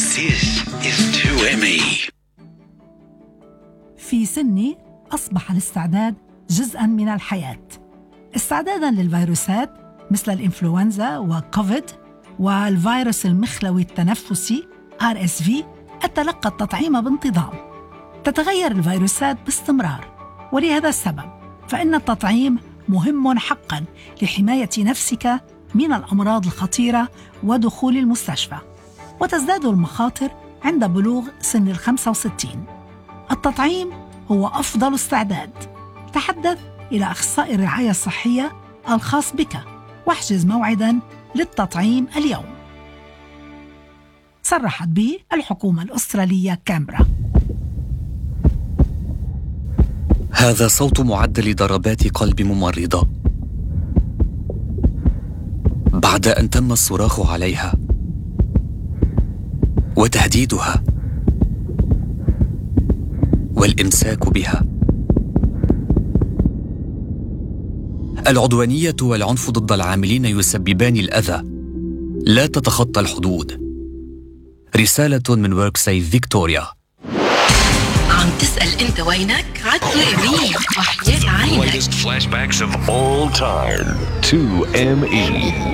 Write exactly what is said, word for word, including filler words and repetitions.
This is تو إم إي. في سني أصبح الاستعداد جزءاً من الحياة، استعداداً للفيروسات مثل الإنفلونزا وكوفيد والفيروس المخلوي التنفسي آر إس في. أتلقى التطعيم بانتظام. تتغير الفيروسات باستمرار، ولهذا السبب فإن التطعيم مهم حقاً لحماية نفسك من الأمراض الخطيرة ودخول المستشفى. وتزداد المخاطر عند بلوغ سن الخمسة وستين. التطعيم هو أفضل استعداد. تحدث إلى أخصائي الرعاية الصحية الخاص بك واحجز موعداً للتطعيم اليوم. صرحت به الحكومة الأسترالية كامبرا. هذا صوت معدل ضربات قلب ممرضة بعد أن تم الصراخ عليها وتهديدها والإمساك بها. العدوانية والعنف ضد العاملين يسببان الأذى، لا تتخطى الحدود. رسالة من وركسيف فيكتوريا. عم تسأل أنت وينك؟ عدل إمين وحياة عينك. Latest flashbacks of all time. تو إم إي.